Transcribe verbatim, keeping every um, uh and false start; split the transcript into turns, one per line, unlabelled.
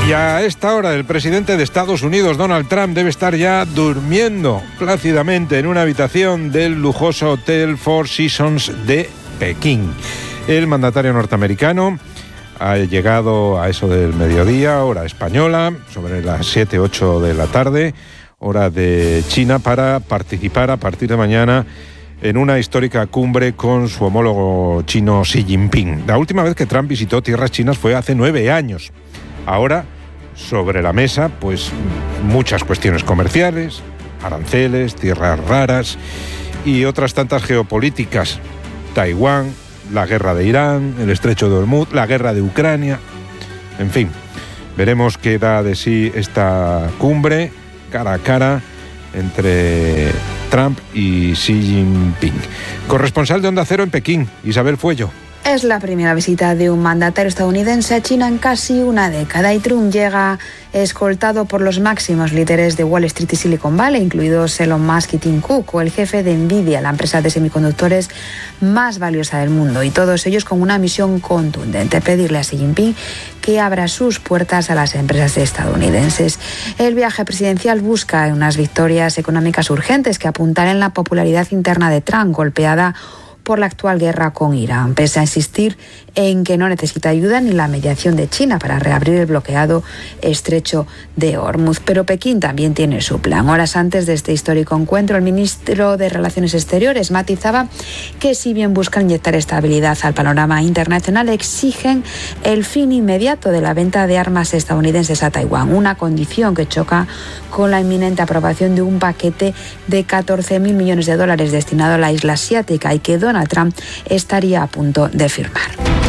Y a esta hora el presidente de Estados Unidos, Donald Trump, debe estar ya durmiendo plácidamente en una habitación del lujoso Hotel Four Seasons de Pekín. El mandatario norteamericano ha llegado a eso del mediodía, hora española, sobre las siete, ocho de la tarde, hora de China, para participar a partir de mañana en una histórica cumbre con su homólogo chino Xi Jinping. La última vez que Trump visitó tierras chinas fue hace nueve años. Ahora, sobre la mesa, pues muchas cuestiones comerciales, aranceles, tierras raras y otras tantas geopolíticas. Taiwán, la guerra de Irán, el estrecho de Hormuz, la guerra de Ucrania. En fin, veremos qué da de sí esta cumbre cara a cara entre Trump y Xi Jinping. Corresponsal de Onda Cero en Pekín, Isabel Fuello.
Es la primera visita de un mandatario estadounidense a China en casi una década y Trump llega escoltado por los máximos líderes de Wall Street y Silicon Valley, incluidos Elon Musk y Tim Cook, o el jefe de Nvidia, la empresa de semiconductores más valiosa del mundo, y todos ellos con una misión contundente: pedirle a Xi Jinping que abra sus puertas a las empresas estadounidenses. El viaje presidencial busca unas victorias económicas urgentes que apuntan en la popularidad interna de Trump, golpeada por la actual guerra con Irán, pese a insistir en que no necesita ayuda ni la mediación de China para reabrir el bloqueado estrecho de Hormuz. Pero Pekín también tiene su plan. Horas antes de este histórico encuentro, el ministro de Relaciones Exteriores matizaba que, si bien buscan inyectar estabilidad al panorama internacional, exigen el fin inmediato de la venta de armas estadounidenses a Taiwán, una condición que choca con la inminente aprobación de un paquete de catorce mil millones de dólares destinado a la isla asiática y que Donald Trump estaría a punto de firmar.